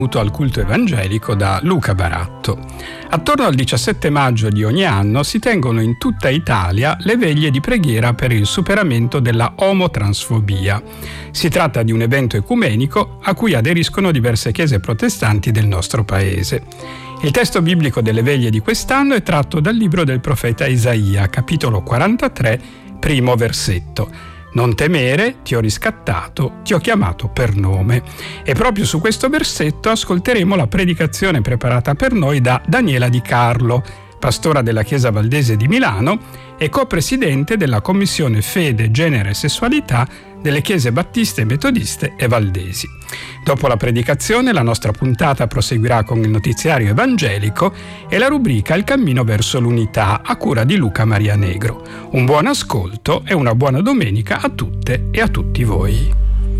Al culto evangelico da Luca Baratto. Attorno al 17 maggio di ogni anno si tengono in tutta Italia le veglie di preghiera per il superamento della omotransfobia. Si tratta di un evento ecumenico a cui aderiscono diverse chiese protestanti del nostro paese. Il testo biblico delle veglie di quest'anno è tratto dal libro del profeta Isaia, capitolo 43, primo versetto. Non temere, ti ho riscattato, ti ho chiamato per nome. E proprio su questo versetto ascolteremo la predicazione preparata per noi da Daniela Di Carlo, pastora della Chiesa Valdese di Milano e copresidente della Commissione Fede, Genere e Sessualità delle Chiese Battiste, Metodiste e Valdesi. Dopo la predicazione la nostra puntata proseguirà con il notiziario evangelico e la rubrica Il cammino verso l'unità a cura di Luca Maria Negro. Un buon ascolto e una buona domenica a tutte e a tutti voi.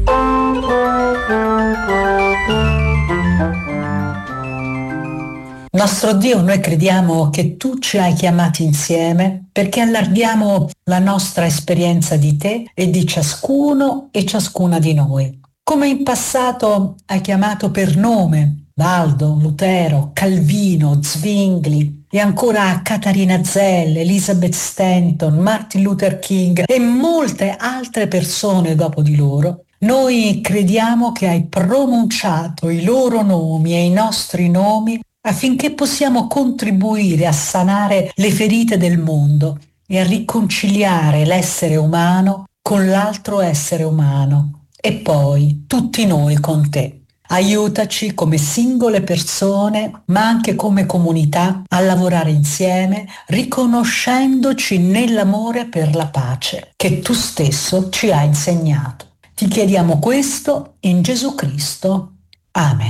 Nostro Dio, noi crediamo che tu ci hai chiamati insieme perché allarghiamo la nostra esperienza di te e di ciascuno e ciascuna di noi. Come in passato hai chiamato per nome Valdo, Lutero, Calvino, Zwingli e ancora Catarina Zell, Elizabeth Stanton, Martin Luther King e molte altre persone dopo di loro, noi crediamo che hai pronunciato i loro nomi e i nostri nomi affinché possiamo contribuire a sanare le ferite del mondo e a riconciliare l'essere umano con l'altro essere umano e poi tutti noi con te. Aiutaci come singole persone, ma anche come comunità, a lavorare insieme, riconoscendoci nell'amore per la pace che tu stesso ci hai insegnato. Ti chiediamo questo in Gesù Cristo. Amen.